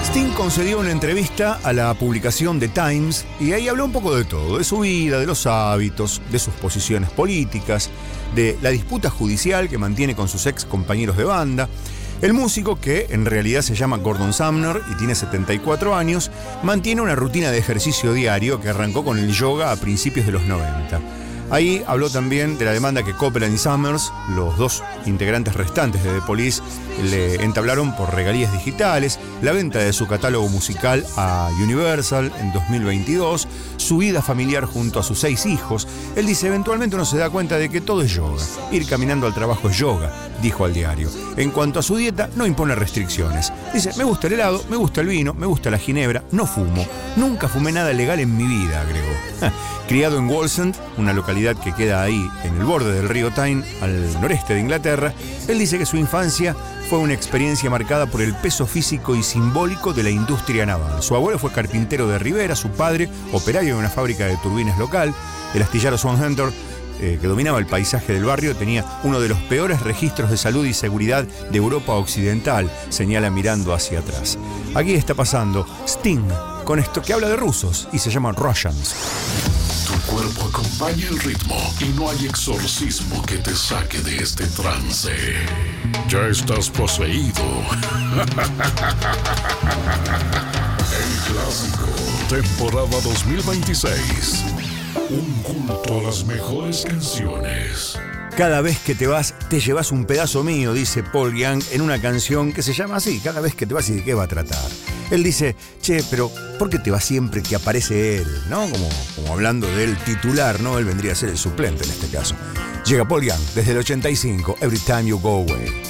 Sting concedió una entrevista a la publicación The Times y ahí habló un poco de todo, de su vida, de los hábitos, de sus posiciones políticas, de la disputa judicial que mantiene con sus ex compañeros de banda. El músico, que en realidad se llama Gordon Sumner y tiene 74 años, mantiene una rutina de ejercicio diario que arrancó con el yoga a principios de los 90. Ahí habló también de la demanda que Copeland y Summers, los dos integrantes restantes de The Police, le entablaron por regalías digitales, la venta de su catálogo musical a Universal en 2022, su vida familiar junto a sus 6 hijos. Él dice, eventualmente uno se da cuenta de que todo es yoga. Ir caminando al trabajo es yoga, dijo al diario. En cuanto a su dieta, no impone restricciones. Dice, me gusta el helado, me gusta el vino, me gusta la ginebra, no fumo. Nunca fumé nada legal en mi vida, agregó. Criado en Wallsend, una localidad que queda ahí en el borde del río Tyne, al noreste de Inglaterra, él dice que su infancia fue una experiencia marcada por el peso físico y simbólico de la industria naval. Su abuelo fue carpintero de Rivera, su padre operario en una fábrica de turbinas local. El astillero Swan Hunter, que dominaba el paisaje del barrio, tenía uno de los peores registros de salud y seguridad de Europa Occidental, señala mirando hacia atrás. Aquí está pasando Sting con esto que habla de rusos y se llama Russians. Tu cuerpo acompaña el ritmo y no hay exorcismo que te saque de este trance. Ya estás poseído. El clásico, temporada 2026. Un culto a las mejores canciones. Cada vez que te vas, te llevas un pedazo mío, dice Paul Young en una canción que se llama así, Cada vez que te vas. ¿Y de qué va a tratar? Él dice, che, pero ¿por qué te va siempre que aparece él? ¿No? Como hablando del titular, ¿no? Él vendría a ser el suplente en este caso. Llega Paul Young desde el 85, Every Time You Go Away.